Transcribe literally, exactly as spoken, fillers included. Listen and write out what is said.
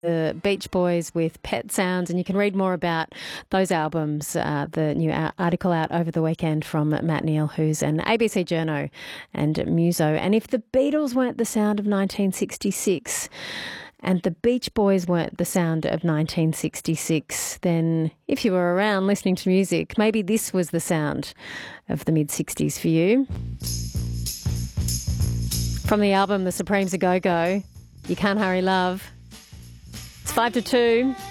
the Beach Boys with Pet Sounds, and you can read more about those albums, uh, the new a- article out over the weekend from Matt Neal, who's an A B C journo and muso. And if the Beatles weren't the sound of nineteen sixty-six and the Beach Boys weren't the sound of nineteen sixty-six, then if you were around listening to music, maybe this was the sound of the mid-sixties for you. From the album The Supremes A Go-Go, You Can't Hurry Love. It's five to two.